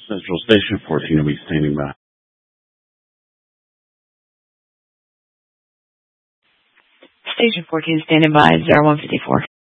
Central Station 14 will be standing by. Station 14 standing by, 0154.